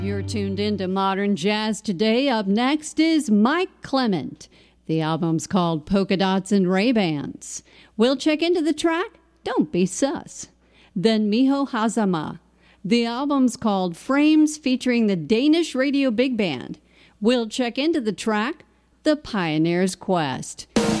You're tuned into Modern Jazz today. Up next is Mike Clement. The album's called Polka Dots and Ray-Bans. We'll check into the track, Don't Be Sus. Then Miho Hazama. The album's called Frames, featuring the Danish Radio Big Band. We'll check into the track, The Pioneer's Quest.